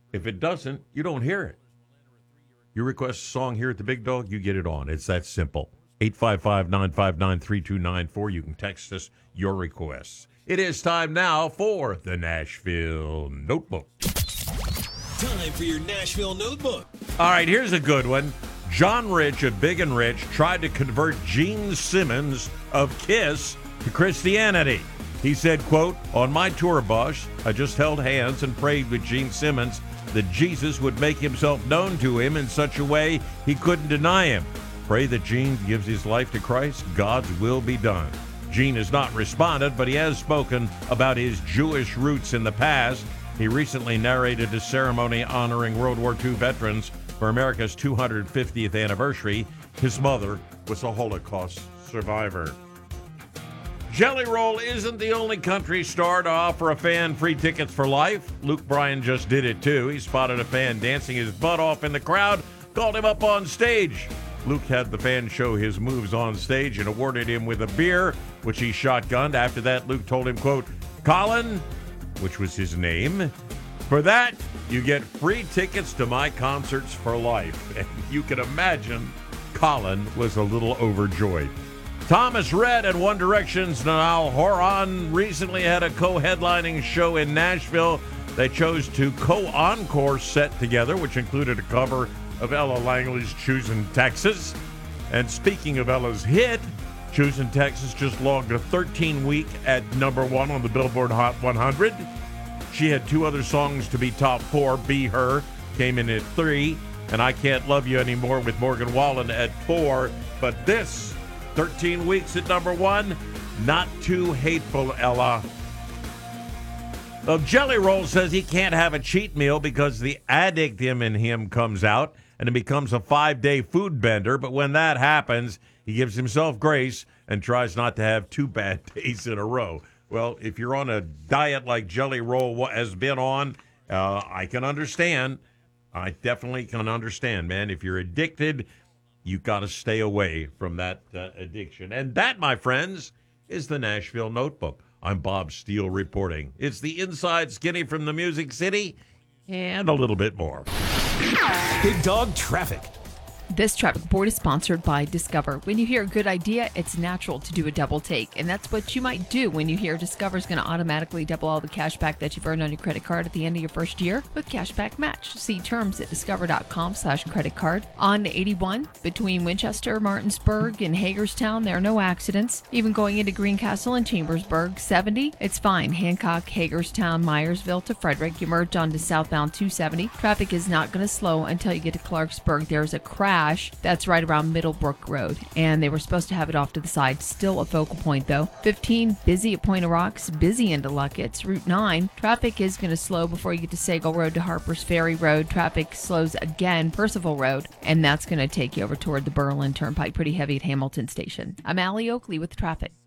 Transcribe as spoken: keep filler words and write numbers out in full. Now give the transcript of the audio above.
If it doesn't, you don't hear it. You request a song here at the Big Dog, you get it on. It's that simple. eight five five, nine five nine, three two nine four. You can text us your requests. It is time now for the Nashville Notebook. Time for your Nashville Notebook. All right, here's a good one. John Rich of Big and Rich tried to convert Gene Simmons of Kiss to Christianity. He said, quote, "On my tour bus, I just held hands and prayed with Gene Simmons that Jesus would make himself known to him in such a way he couldn't deny him. Pray that Gene gives his life to Christ. God's will be done." Gene has not responded, but he has spoken about his Jewish roots in the past. He recently narrated a ceremony honoring World War Two veterans for America's two hundred fiftieth anniversary. His mother was a Holocaust survivor. Jelly Roll isn't the only country star to offer a fan free tickets for life. Luke Bryan just did it too. He spotted a fan dancing his butt off in the crowd, called him up on stage. Luke had the fan show his moves on stage and awarded him with a beer, which he shotgunned. After that, Luke told him, quote, "Colin," which was his name, "for that, you get free tickets to my concerts for life." And you can imagine Colin was a little overjoyed. Thomas Rhett and One Direction's Niall Horan recently had a co-headlining show in Nashville. They chose to co-encore set together, which included a cover of Ella Langley's Choosin' Texas. And speaking of Ella's hit, Choosin' Texas just logged a thirteen week at number one on the Billboard Hot one hundred. She had two other songs to be top four. Be Her came in at three, and I Can't Love You Anymore with Morgan Wallen at four. But this, thirteen weeks at number one, Not Too Hateful, Ella. Well, Jelly Roll says he can't have a cheat meal because the addict in him comes out and it becomes a five-day food bender. But when that happens, he gives himself grace and tries not to have two bad days in a row. Well, if you're on a diet like Jelly Roll has been on, uh, I can understand. I definitely can understand, man. If you're addicted, you've got to stay away from that uh, addiction. And that, my friends, is the Nashville Notebook. I'm Bob Steele reporting. It's the Inside Skinny from the Music City and a little bit more. Big Dog Traffic. This traffic report is sponsored by Discover. When you hear a good idea, it's natural to do a double take. And that's what you might do when you hear Discover is going to automatically double all the cash back that you've earned on your credit card at the end of your first year with Cashback Match. See terms at discover.com slash credit card. On eighty-one, between Winchester, Martinsburg, and Hagerstown, there are no accidents. Even going into Greencastle and Chambersburg. seventy, it's fine. Hancock, Hagerstown, Myersville to Frederick. You merge onto southbound two seventy. Traffic is not going to slow until you get to Clarksburg. There's a crash that's right around Middlebrook Road, and they were supposed to have it off to the side. Still a focal point, though. fifteen, busy at Point of Rocks, busy into Luckett's. Route nine, traffic is going to slow before you get to Sagal Road to Harper's Ferry Road. Traffic slows again, Percival Road, and that's going to take you over toward the Berlin Turnpike. Pretty heavy at Hamilton Station. I'm Allie Oakley with traffic.